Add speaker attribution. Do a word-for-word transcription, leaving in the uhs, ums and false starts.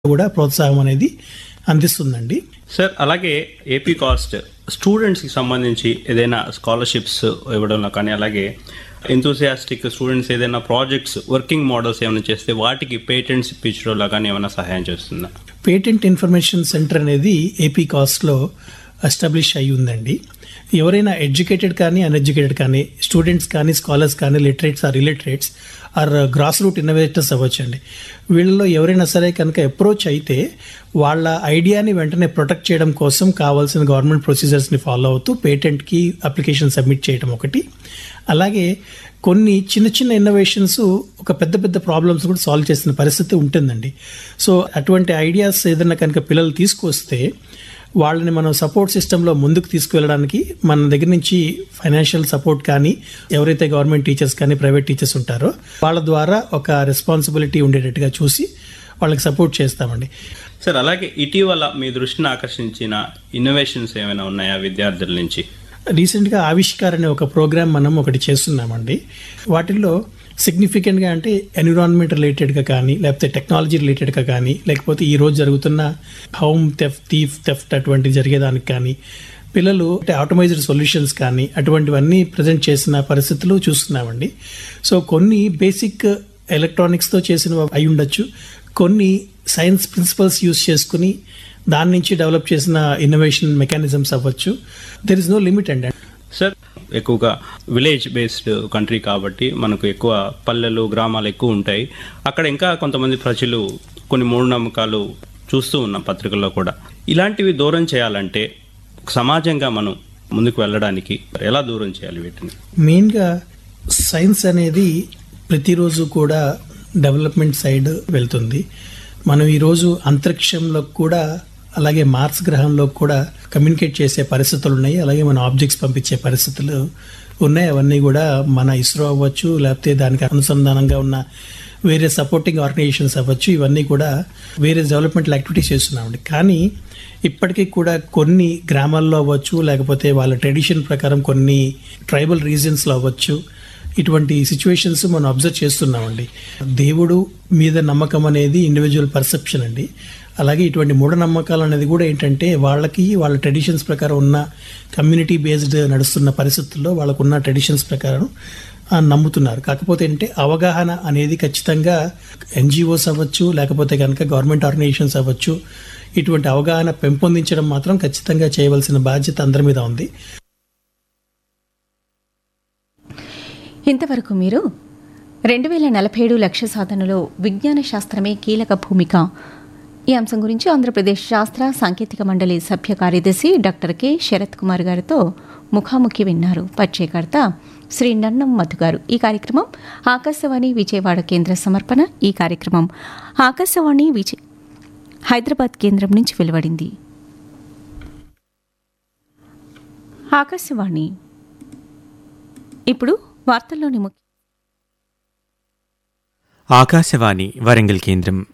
Speaker 1: కూడా ప్రోత్సాహం అనేది అందిస్తుందండి.
Speaker 2: సార్, అలాగే ఏపీ కాస్ట్ స్టూడెంట్స్కి సంబంధించి ఏదైనా స్కాలర్షిప్స్ ఇవ్వడంలో కానీ, అలాగే ఎంతూసియాస్టిక్ స్టూడెంట్స్ ఏదైనా ప్రాజెక్ట్స్ వర్కింగ్ మోడల్స్ ఏమైనా చేస్తే వాటికి పేటెంట్స్ ఇప్పించడంలో కానీ ఏమైనా సహాయం చేస్తుందా?
Speaker 1: పేటెంట్ ఇన్ఫర్మేషన్ సెంటర్ అనేది ఏపీ కాస్ట్లో ఎస్టాబ్లిష్ అయి ఉందండి. ఎవరైనా ఎడ్యుకేటెడ్ కానీ అన్ఎడ్యుకేటెడ్ కానీ, స్టూడెంట్స్ కానీ, స్కాలర్స్ కానీ, literates are illiterates are grass root innovators అవ్వచ్చండి, వీళ్ళలో ఎవరైనా సరే కనుక అప్రోచ్ అయితే వాళ్ళ ఐడియాని వెంటనే ప్రొటెక్ట్ చేయడం కోసం కావాల్సిన గవర్నమెంట్ ప్రొసీజర్స్ని ఫాలో అవుతూ పేటెంట్కి అప్లికేషన్ సబ్మిట్ చేయడం ఒకటి. అలాగే కొన్ని చిన్న చిన్న ఇన్నోవేషన్స్ ఒక పెద్ద పెద్ద ప్రాబ్లమ్స్ కూడా సాల్వ్ చేసిన పరిస్థితి ఉంటుందండి. సో అటువంటి ఐడియాస్ ఏదైనా కనుక పిల్లలు తీసుకొస్తే వాళ్ళని మనం సపోర్ట్ సిస్టంలో ముందుకు తీసుకువెళ్ళడానికి మన దగ్గర నుంచి ఫైనాన్షియల్ సపోర్ట్ కానీ, ఎవరైతే గవర్నమెంట్ టీచర్స్ కానీ ప్రైవేట్ టీచర్స్ ఉంటారో వాళ్ళ ద్వారా ఒక రెస్పాన్సిబిలిటీ ఉండేటట్టుగా చూసి వాళ్ళకి సపోర్ట్ చేస్తామండి.
Speaker 2: సార్, అలాగే ఇటీవల మీ దృష్టిని ఆకర్షించిన ఇన్నోవేషన్స్ ఏమైనా ఉన్నాయా విద్యార్థుల నుంచి?
Speaker 1: రీసెంట్గా ఆవిష్కార్ అనే ఒక ప్రోగ్రామ్ మనం ఒకటి చేస్తున్నామండి. వాటిల్లో సిగ్నిఫికెంట్గా అంటే ఎన్విరాన్మెంట్ రిలేటెడ్గా కానీ, లేకపోతే టెక్నాలజీ రిలేటెడ్గా కానీ, లేకపోతే ఈ రోజు జరుగుతున్న హోమ్ థెఫ్ట్, థీఫ్ థెఫ్ట్ అటువంటివి జరిగేదానికి కానీ, పిల్లలు అంటే ఆటోమైజ్డ్ సొల్యూషన్స్ కానీ అటువంటివన్నీ ప్రజెంట్ చేసిన పరిస్థితులు చూస్తున్నామండి. సో కొన్ని బేసిక్ ఎలక్ట్రానిక్స్తో చేసినవి అయి ఉండొచ్చు, కొన్ని సైన్స్ ప్రిన్సిపల్స్ యూజ్ చేసుకుని దాని నుంచి డెవలప్ చేసిన ఇన్నోవేషన్ మెకానిజమ్స్ అవ్వచ్చు. దెర్ ఇస్ నో లిమిట్ అండి.
Speaker 2: సార్, ఎక్కువగా విలేజ్ బేస్డ్ కంట్రీ కాబట్టి మనకు ఎక్కువ పల్లెలు, గ్రామాలు ఎక్కువ ఉంటాయి. అక్కడ ఇంకా కొంతమంది ప్రజలు కొన్ని మూఢనమ్మకాలు చూస్తూ ఉన్నాం పత్రికల్లో కూడా. ఇలాంటివి దూరం చేయాలంటే సమాజంగా మనం ముందుకు వెళ్ళడానికి ఎలా దూరం చేయాలి వీటిని?
Speaker 1: మెయిన్గా సైన్స్ అనేది ప్రతిరోజు కూడా డెవలప్మెంట్ సైడ్ వెళ్తుంది. మనం ఈరోజు అంతరిక్షంలో కూడా, అలాగే మార్స్ గ్రహంలో కూడా కమ్యూనికేట్ చేసే పరిస్థితులు ఉన్నాయి. అలాగే మన ఆబ్జెక్ట్స్ పంపించే పరిస్థితులు ఉన్నాయి. అవన్నీ కూడా మన ఇస్రో అవ్వచ్చు, లేకపోతే దానికి అనుసంధానంగా ఉన్న వేరే సపోర్టింగ్ ఆర్గనైజేషన్స్ అవ్వచ్చు, ఇవన్నీ కూడా వేరే డెవలప్మెంటల్ యాక్టివిటీస్ చేస్తున్నామండి. కానీ ఇప్పటికీ కూడా కొన్ని గ్రామాల్లో అవ్వచ్చు, లేకపోతే వాళ్ళ ట్రెడిషన్ ప్రకారం కొన్ని ట్రైబల్ రీజన్స్లో అవ్వచ్చు, ఇటువంటి సిచ్యువేషన్స్ మనం అబ్జర్వ్ చేస్తున్నామండి. దేవుడు మీద నమ్మకం అనేది ఇండివిజువల్ పర్సెప్షన్ అండి. అలాగే ఇటువంటి మూఢనమ్మకాలు అనేది కూడా ఏంటంటే వాళ్ళకి వాళ్ళ ట్రెడిషన్స్ ప్రకారం ఉన్న కమ్యూనిటీ బేస్డ్ నడుస్తున్న పరిస్థితుల్లో వాళ్ళకున్న ట్రెడిషన్స్ ప్రకారం నమ్ముతున్నారు. కాకపోతే ఏంటంటే అవగాహన అనేది ఖచ్చితంగా ఎన్జిఓస్ అవ్వచ్చు, లేకపోతే కనుక గవర్నమెంట్ ఆర్గనైజేషన్స్ అవ్వచ్చు, ఇటువంటి అవగాహన పెంపొందించడం మాత్రం ఖచ్చితంగా చేయవలసిన బాధ్యత అందరి మీద ఉంది.
Speaker 3: ఇంతవరకు మీరు రెండు వేల నలభై ఏడు లక్ష్య సాధనలో విజ్ఞాన శాస్త్రమే కీలక భూమిక, ఈ అంశం గురించి ఆంధ్రప్రదేశ్ శాస్త్ర సాంకేతిక మండలి సభ్య కార్యదర్శి డాక్టర్ కె శరత్ కుమార్ గారితో ముఖాముఖి విన్నారు. పరిచయకర్త శ్రీ నన్నం మధు గారు. ఈ కార్యక్రమం ఆకాశవాణి విజయవాడ కేంద్ర సమర్పణ. ఈ కార్యక్రమం ఆకాశవాణి విజయ హైదరాబాద్ కేంద్రం నుంచి వెలువడింది. ఆకాశవాణి ఇప్పుడు వార్తల్లోని ముఖ్య
Speaker 4: ఆకాశవాణి వరంగల్ కేంద్రం.